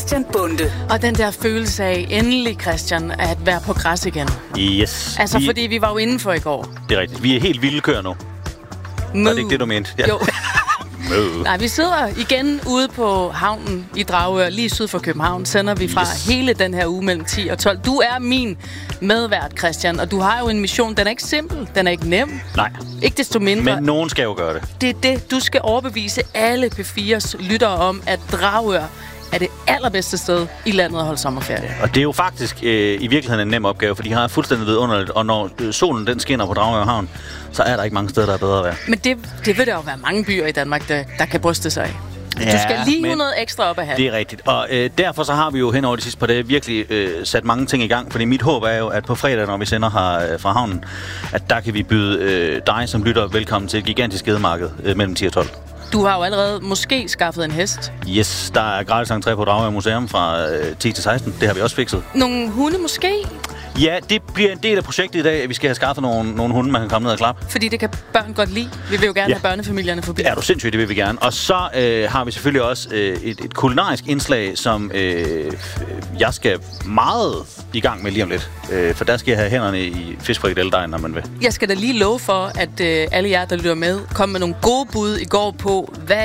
Christian Bonde. Og den der følelse af endelig, Christian, at være på græs igen. Yes. Altså, fordi vi var jo indenfor i går. Det er rigtigt. Vi er helt vilde kører nu. Var det ikke det, du mente? Ja. Jo. Nej, vi sidder igen ude på havnen i Dragør, lige syd for København. Sender vi fra hele den her uge mellem 10 og 12. Du er min medvært, Christian, og du har jo en mission. Den er ikke simpel, den er ikke nem. Nej. Ikke desto mindre. Men nogen skal jo gøre det. Det er det, du skal overbevise alle P4's lyttere om, at Dragør er det allerbedste sted i landet at holde sommerferie. Og det er jo faktisk i virkeligheden en nem opgave, for de har fuldstændig vidunderligt, og når solen den skinner på Dragør Havn, så er der ikke mange steder, der er bedre at være. Men det vil der jo være mange byer i Danmark, der kan bryste sig af. Ja, du skal lige have noget ekstra op at have. Det er rigtigt. Og derfor så har vi jo hen over de sidste par dage virkelig sat mange ting i gang. Fordi mit håb er jo, at på fredag, når vi sender her fra havnen, at der kan vi byde dig som lytter velkommen til et gigantisk gedemarked mellem 10 og 12. Du har jo allerede måske skaffet en hest. Yes, der er gratis entré på Dragør Museum fra 10 til 16. Det har vi også fikset. Nogle hunde måske? Ja, det bliver en del af projektet i dag, at vi skal have skaffet nogle hunde, man kan komme ned og klappe. Fordi det kan børn godt lide. Vi vil jo gerne have børnefamilierne forbi. Ja, du sindssygt, det vil vi gerne. Og så har vi selvfølgelig også et kulinarisk indslag, som jeg skal meget i gang med lige om lidt. For der skal jeg have hænderne i fiskfrikadelledejen, når man vil. Jeg skal da lige love for, at alle jer, der lytter med, kom med nogle gode bud i går på, hvad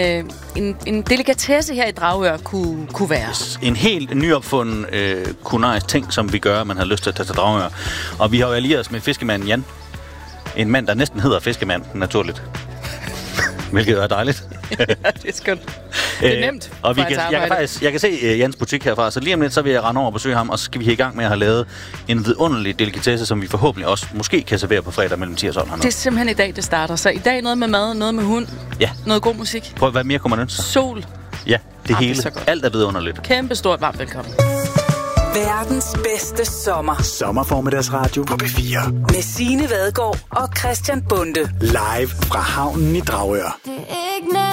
en delikatesse her i Dragør kunne være. Yes. En helt nyopfunden kulinarisk ting, som vi gør, man har lyst til at tage til Dragør. Og vi har jo allieret os med fiskemanden Jan. En mand, der næsten hedder Fiskemand, naturligt. Hvilket er dejligt. Ja, det er skønt. Det er nemt. Og jeg kan se Jans butik herfra, så lige om lidt, så vil jeg rende over og besøge ham, og så skal vi i gang med at have lavet en vidunderlig delikatesse, som vi forhåbentlig også måske kan servere på fredag mellem 10 og 12 hernede. Det er simpelthen i dag, det starter. Så i dag noget med mad, noget med hund, noget god musik. Prøv, hvad mere kunne man ønske? Sol. Ja, det hele. Det er alt er vidunderligt. Kæmpe stort varmt velkommen. Verdens bedste sommer. Sommerformiddagsradio på P4. Med Signe Vadgaard og Christian Bonde. Live fra havnen i Dragør.